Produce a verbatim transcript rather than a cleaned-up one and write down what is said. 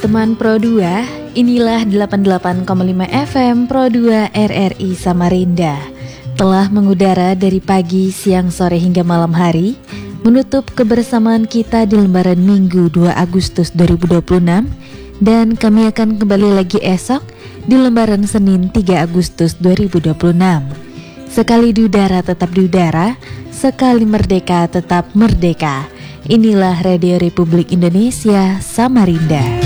teman Pro dua, inilah delapan puluh delapan koma lima F M Pro dua R R I Samarinda. Telah mengudara dari pagi, siang, sore hingga malam hari, menutup kebersamaan kita di lembaran Minggu dua Agustus dua ribu dua puluh enam, dan kami akan kembali lagi esok di lembaran Senin tiga Agustus dua ribu dua puluh enam. Sekali di udara tetap di udara, sekali merdeka tetap merdeka. Inilah Radio Republik Indonesia Samarinda.